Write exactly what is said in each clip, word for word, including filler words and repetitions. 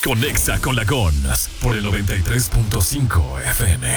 Conexa con la Gons por el noventa y tres punto cinco F M.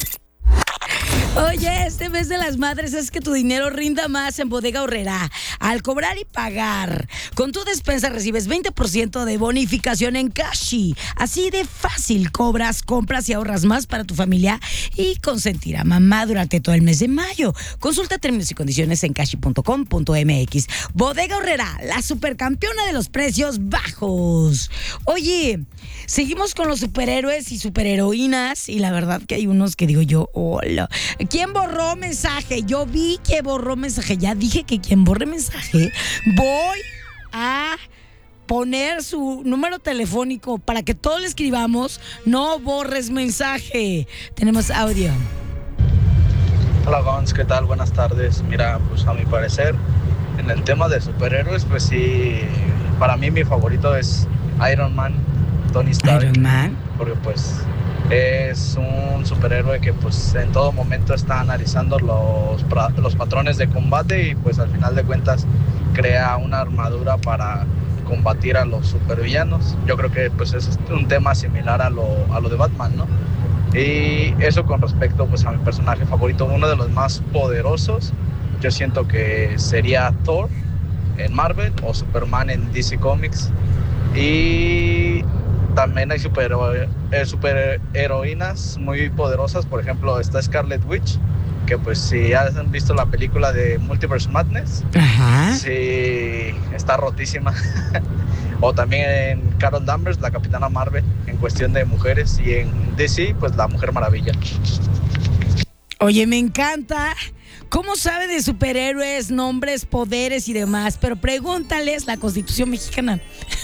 Oye, este mes de las madres es que tu dinero rinda más en Bodega Aurrerá. Al cobrar y pagar, con tu despensa recibes veinte por ciento de bonificación en Cashi. Así de fácil, cobras, compras y ahorras más para tu familia y consentir a mamá durante todo el mes de mayo. Consulta términos y condiciones en cashi punto com punto m x. Bodega Aurrerá, la supercampeona de los precios bajos. Oye, seguimos con los superhéroes y superheroínas y la verdad que hay unos que digo yo, hola. ¿Quién borró mensaje? Yo vi que borró mensaje. Ya dije que quien borre mensaje, voy a poner su número telefónico para que todos le escribamos. No borres mensaje. Tenemos audio. Hola Gons, ¿qué tal? Buenas tardes. Mira, pues a mi parecer, en el tema de superhéroes, pues sí, para mí mi favorito es Iron Man, Tony Stark. Iron Man. Porque pues es un superhéroe que pues en todo momento está analizando los, los patrones de combate y pues al final de cuentas crea una armadura para combatir a los supervillanos. Yo creo que pues es un tema similar a lo, a lo de Batman, ¿no? Y eso con respecto pues a mi personaje favorito, uno de los más poderosos, yo siento que sería Thor en Marvel o Superman en D C Comics. Y también hay super, eh, super heroínas muy poderosas. Por ejemplo, está Scarlet Witch, que pues si han visto la película de Multiverse Madness, Ajá. sí, está rotísima. O también Carol Danvers, la Capitana Marvel, en cuestión de mujeres. Y en D C, pues la Mujer Maravilla. Oye, me encanta. ¿Cómo sabe de superhéroes, nombres, poderes y demás? Pero pregúntales la Constitución mexicana.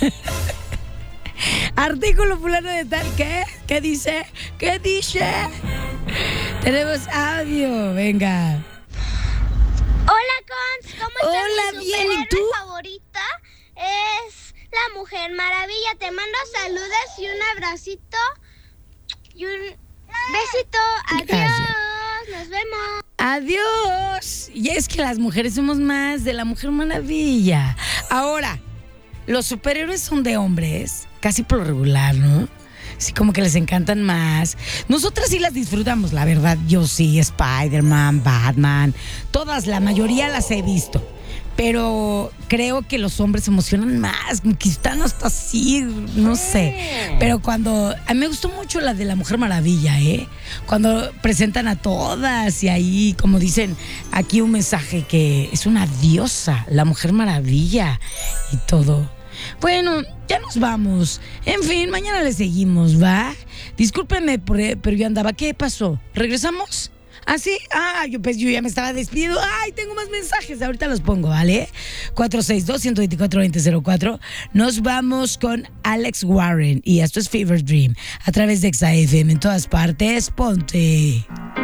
Artículo fulano de tal, ¿qué? ¿Qué dice? ¿Qué dice? Tenemos audio, venga. Hola, Cons, ¿cómo estás? Hola, Mi bien, ¿y tú? superhéroe favorita es la Mujer Maravilla. Te mando saludos y un abracito y un besito. Adiós, Gracias. nos vemos. Adiós. Y es que las mujeres somos más de la Mujer Maravilla. Ahora, los superhéroes son de hombres, casi por lo regular, ¿no? Sí, como que les encantan más. Nosotras sí las disfrutamos, la verdad. Yo sí, Spider-Man, Batman, todas, la mayoría las he visto. Pero creo que los hombres se emocionan más, como que están hasta así, no sé. Pero cuando... A mí me gustó mucho la de la Mujer Maravilla, ¿eh? Cuando presentan a todas y ahí, como dicen, aquí un mensaje que es una diosa, la Mujer Maravilla y todo. Bueno, ya nos vamos. En fin, mañana le seguimos, ¿va? Discúlpenme, pero yo andaba. ¿Qué pasó? ¿Regresamos? ¿Ah, sí? Ah, yo, pues, yo ya me estaba despidiendo. Ay, tengo más mensajes. Ahorita los pongo, ¿vale? cuatro seis dos, uno dos cuatro, dos cero cero cuatro. Nos vamos con Alex Warren. Y esto es Fever Dream. A través de X A F M en todas partes. Ponte.